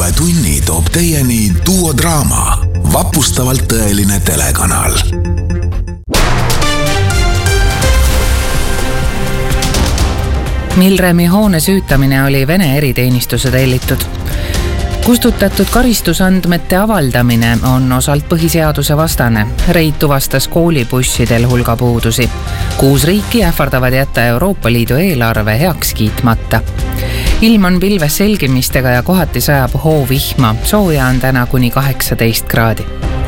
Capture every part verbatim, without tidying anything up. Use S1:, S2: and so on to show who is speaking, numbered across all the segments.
S1: uue tunni toob teieni Duo Draama, vapustavalt tõeline telekanal.
S2: Milremi hoone süütamine oli Vene eriteenistuse tellitud. Kustutatud karistusandmete avaldamine on osalt põhiseaduse vastane. Reit tuvastas koolibussidel hulga puudusi. Kuus riiki ähvardavad jätta Euroopa Liidu eelarve heaks kiitmata. Ilm on pilves selgimistega ja kohati sajab hoovihma. Sooja on täna kuni kaheksateist kraadi.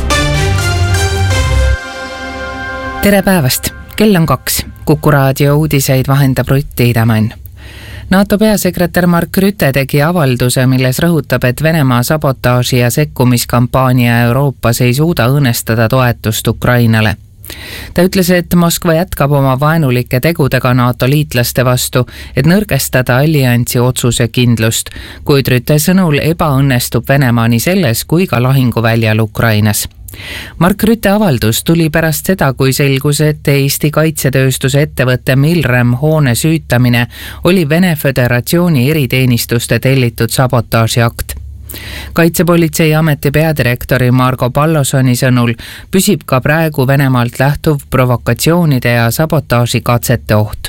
S2: Tere päevast! Kell on kaks. Kuku raadio uudiseid vahendab Rutti Idamann. NATO peasekretär Mark Rutte tegi avalduse, milles rõhutab, et Venemaa sabotaaži ja sekkumiskampaania Euroopas ei suuda õõnestada toetust Ukrainale. Ta ütles, et Moskva jätkab oma vaenulike tegudega NATO liitlaste vastu, et nõrgestada alliansi otsusekindlust, kuid Rutte sõnul ebaõnnestub Venemaa nii selles kui ka lahinguväljal Ukrainas. Mark Rutte avaldus tuli pärast seda, kui selgus, et Eesti kaitsetööstuse ettevõtte Milrem hoone süütamine oli Vene Föderatsiooni eriteenistuste tellitud sabotaažiakt. Kaitsepolitsei ameti peadirektori Margo Pallosoni sõnul püsib ka praegu Venemaalt lähtuv provokatsioonide ja sabotaaži katsete oht.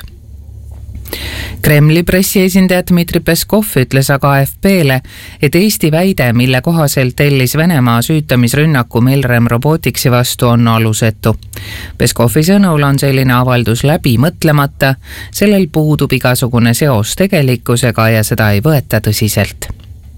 S2: Kremli pressiesindaja Dmitri Peskov ütles aga A F P-le, et Eesti väide, mille kohaselt tellis Venemaa süütamisrünnaku Milrem Robotiksi vastu, on alusetu. Peskovi sõnul on selline avaldus läbi mõtlemata, sellel puudub igasugune seos tegelikkusega ja seda ei võeta tõsiselt.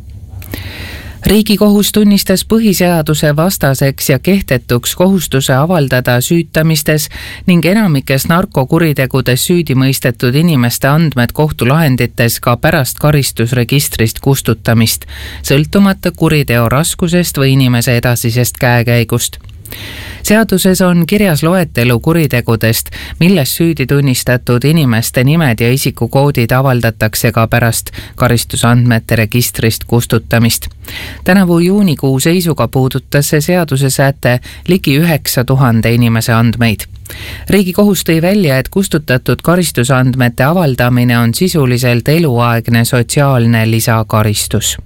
S2: Riigikohus tunnistas põhiseaduse vastaseks ja kehtetuks kohustuse avaldada süütamistes ning enamikes narkokuritegudes süüdi mõistetud inimeste andmed kohtulahendites ka pärast karistusregistrist kustutamist, sõltumata kuriteo raskusest või inimese edasisest käekäigust. Seaduses on kirjas loetelu kuritegudest, milles süüdi tunnistatud inimeste nimed ja isikukoodid avaldatakse ka pärast karistusandmete registrist kustutamist. Tänavu juunikuu seisuga puudutas see seaduse säte ligi üheksa tuhande inimese andmeid. Riigikohus tõi välja, et kustutatud karistusandmete avaldamine on sisuliselt eluaegne sotsiaalne lisakaristus.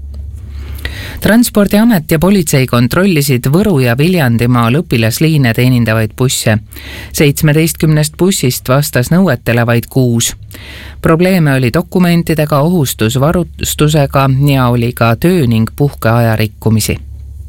S2: Transpordiamet ja politsei kontrollisid Võru ja Viljandimaal õpilasliine teenindavaid busse. seitsmeteistkümnest bussist vastas nõuetele vaid kuus. Probleeme oli dokumentidega, ohustusvarustusega ja oli ka töö ning puhkeaja rikkumisi.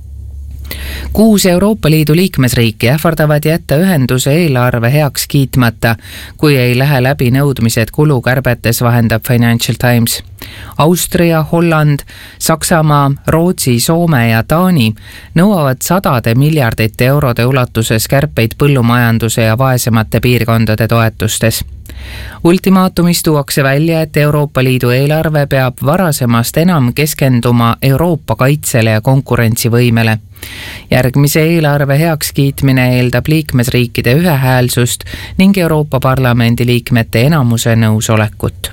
S2: Kuus Euroopa Liidu liikmesriiki ähvardavad jätta ühenduse eelarve heaks kiitmata, kui ei lähe läbi nõudmised kulukärbetes, vahendab Financial Times. Austria, Holland, Saksamaa, Rootsi, Soome ja Taani nõuavad sadade miljardite eurode ulatuses kärpeid põllumajanduse ja vaesemate piirkondade toetustes. Ultimaatumis tuuakse välja, et Euroopa Liidu eelarve peab varasemast enam keskenduma Euroopa kaitsele ja konkurentsivõimele. Järgmise eelarve heakskiitmine eeldab liikmesriikide ühehäälsust ning Euroopa Parlamendi liikmete enamuse nõusolekut.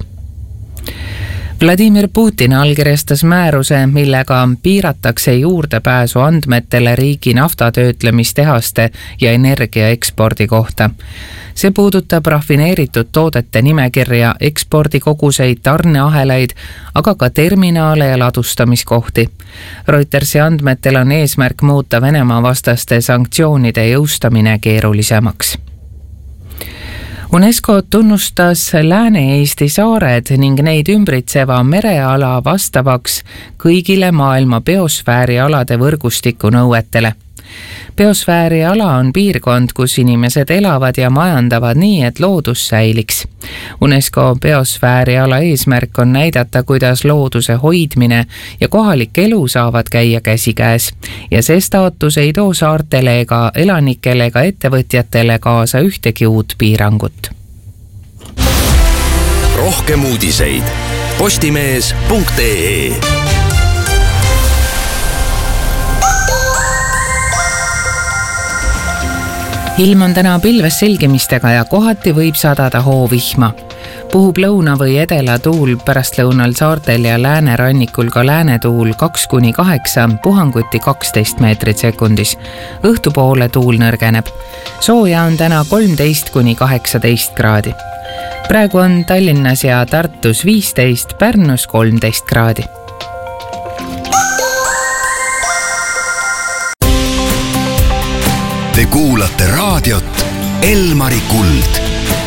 S2: Vladimir Putin allkirjastas määruse, millega piiratakse juurdepääsu andmetele riigi naftatöötlemistehaste ja energia ekspordi kohta. See puudutab rafineeritud toodete nimekirja, ekspordikoguseid, tarneahelaid, aga ka terminaale ja ladustamiskohti. Reutersi andmetel on eesmärk muuta Venemaa vastaste sanktsioonide jõustamine keerulisemaks. UNESCO tunnustas Lääne-Eesti saared ning neid ümbritseva mereala vastavaks kõigile maailma biosfäärialade võrgustiku nõuetele. Biosfääriala on piirkond, kus inimesed elavad ja majandavad nii, et loodus säiliks. UNESCO biosfääriala eesmärk on näidata, kuidas looduse hoidmine ja kohalik elu saavad käia käsikäes ja see staatus ei too saartele ega elanikele ega ettevõtjatele kaasa ühtegi uut piirangut.
S1: Rohkem uudiseid postimees punkt ee.
S2: Ilm on täna pilves selgimistega ja kohati võib sadada hoovihma. Puhub lõuna või edela tuul, pärastlõunal saartel ja läänerannikul ka läänetuul kaks kuni kaheksa, puhanguti kaksteist meetrit sekundis. Õhtupoole tuul nõrgeneb. Sooja on täna kolmteist kuni kaheksateist kraadi. Praegu on Tallinnas ja Tartus viisteist, Pärnus kolmteist kraadi.
S3: Te kuulate raadiot Elmari Kuld.